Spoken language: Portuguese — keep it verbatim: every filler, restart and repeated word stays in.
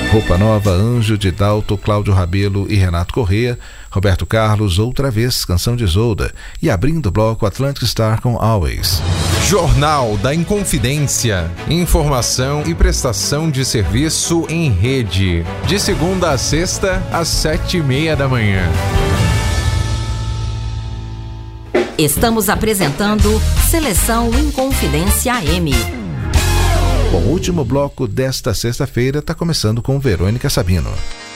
Roupa Nova, Anjo de Dalto, Cláudio Rabelo e Renato Corrêa, Roberto Carlos, Outra Vez, Canção de Isolda, e abrindo o bloco Atlantic Star com Always. Jornal da Inconfidência, informação e prestação de serviço em rede, de segunda a sexta às sete e meia da manhã. Estamos apresentando Seleção Inconfidência A M. Bom, o último bloco desta sexta-feira está começando com Verônica Sabino.